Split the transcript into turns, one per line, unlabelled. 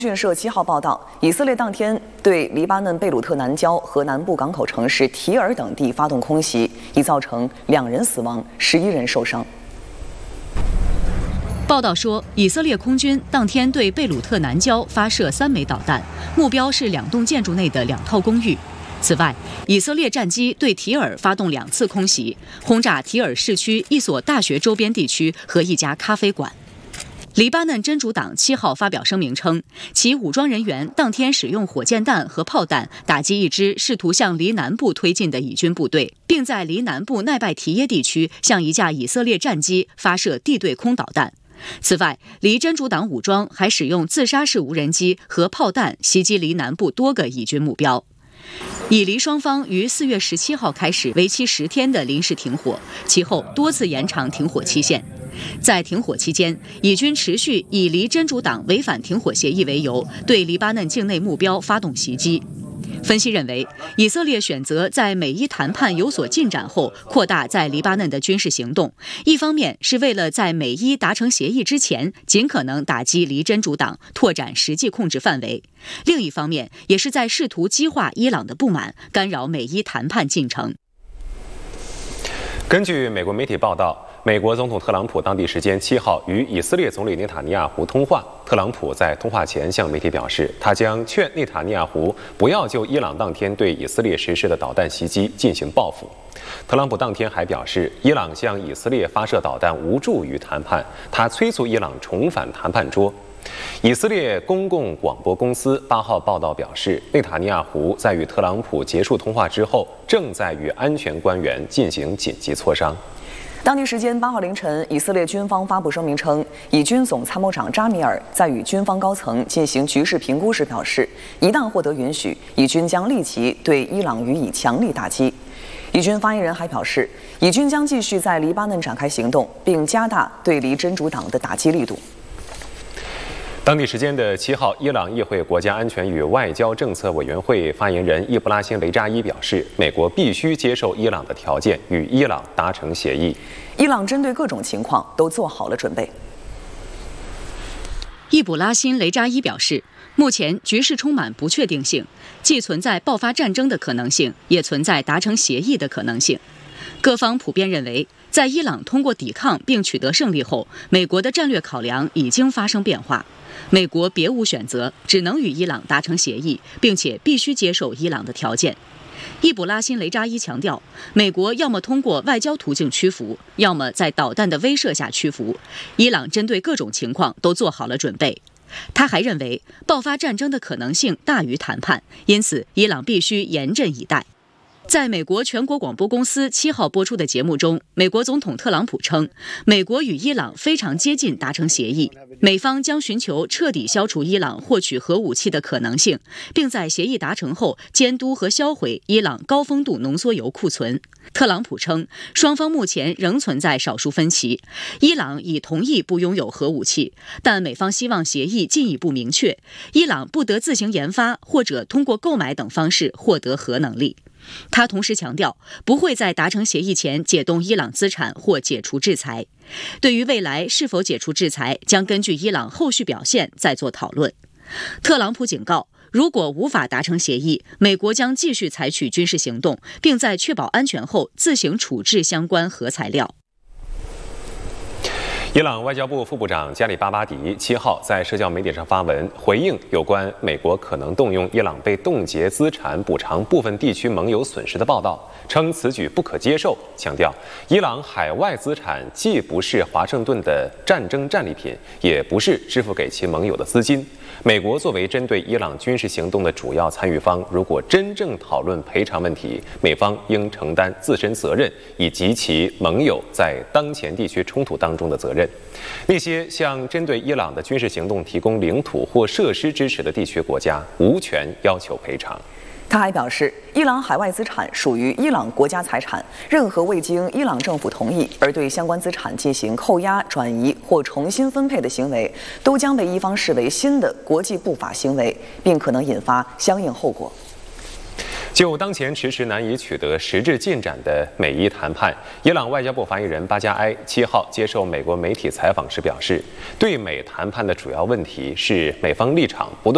讯社7号报道，以色列当天对黎巴嫩贝鲁特南郊和南部港口城市提尔等地发动空袭，已造成2人死亡，11人受伤。
报道说，以色列空军当天对贝鲁特南郊发射3枚导弹，目标是2栋建筑内的2套公寓。此外，以色列战机对提尔发动2次空袭，轰炸提尔市区一所大学周边地区和一家咖啡馆。黎巴嫩真主党7号发表声明称，其武装人员当天使用火箭弹和炮弹打击一支试图向黎南部推进的以军部队，并在黎南部奈拜提耶地区向一架以色列战机发射地对空导弹。此外，黎真主党武装还使用自杀式无人机和炮弹袭击黎南部多个以军目标。以黎双方于4月17号开始为期10天的临时停火，其后多次延长停火期限。在停火期间，以军持续以黎真主党违反停火协议为由，对黎巴嫩境内目标发动袭击。分析认为，以色列选择在美伊谈判有所进展后，扩大在黎巴嫩的军事行动，一方面是为了在美伊达成协议之前，尽可能打击黎真主党，拓展实际控制范围；另一方面，也是在试图激化伊朗的不满，干扰美伊谈判进程。
根据美国媒体报道，美国总统特朗普当地时间7号与以色列总理内塔尼亚胡通话。特朗普在通话前向媒体表示，他将劝内塔尼亚胡不要就伊朗当天对以色列实施的导弹袭击进行报复。特朗普当天还表示，伊朗向以色列发射导弹无助于谈判，他催促伊朗重返谈判桌。以色列公共广播公司8号报道表示，内塔尼亚胡在与特朗普结束通话之后，正在与安全官员进行紧急磋商。
当地时间8号凌晨，以色列军方发布声明称，以军总参谋长扎米尔在与军方高层进行局势评估时表示，一旦获得允许，以军将立即对伊朗予以强力打击。以军发言人还表示，以军将继续在黎巴嫩展开行动，并加大对黎真主党的打击力度。
当地时间的7号，伊朗议会国家安全与外交政策委员会发言人易卜拉欣·雷扎伊表示，美国必须接受伊朗的条件，与伊朗达成协议。
伊朗针对各种情况都做好了准备。
易卜拉欣·雷扎伊表示，目前局势充满不确定性，既存在爆发战争的可能性，也存在达成协议的可能性。各方普遍认为，在伊朗通过抵抗并取得胜利后，美国的战略考量已经发生变化。美国别无选择，只能与伊朗达成协议，并且必须接受伊朗的条件。易卜拉欣·雷扎伊强调，美国要么通过外交途径屈服，要么在导弹的威慑下屈服。伊朗针对各种情况都做好了准备。他还认为，爆发战争的可能性大于谈判，因此伊朗必须严阵以待。在美国全国广播公司7号播出的节目中，美国总统特朗普称，美国与伊朗非常接近达成协议，美方将寻求彻底消除伊朗获取核武器的可能性，并在协议达成后监督和销毁伊朗高丰度浓缩铀库存。特朗普称，双方目前仍存在少数分歧，伊朗已同意不拥有核武器，但美方希望协议进一步明确，伊朗不得自行研发或者通过购买等方式获得核能力。他同时强调，不会在达成协议前解冻伊朗资产或解除制裁。对于未来是否解除制裁，将根据伊朗后续表现再做讨论。特朗普警告，如果无法达成协议，美国将继续采取军事行动，并在确保安全后自行处置相关核材料。
伊朗外交部副部长加里巴巴迪7号在社交媒体上发文回应有关美国可能动用伊朗被冻结资产补偿部分地区盟友损失的报道，称此举不可接受，强调伊朗海外资产既不是华盛顿的战争战利品，也不是支付给其盟友的资金。美国作为针对伊朗军事行动的主要参与方，如果真正讨论赔偿问题，美方应承担自身责任以及其盟友在当前地区冲突当中的责任。那些向针对伊朗的军事行动提供领土或设施支持的地区国家，无权要求赔偿。
他还表示，伊朗海外资产属于伊朗国家财产，任何未经伊朗政府同意而对相关资产进行扣押、转移或重新分配的行为，都将被伊方视为新的国际不法行为，并可能引发相应后果。
就当前迟迟难以取得实质进展的美伊谈判，伊朗外交部发言人巴加埃7号接受美国媒体采访时表示，对美谈判的主要问题是美方立场不断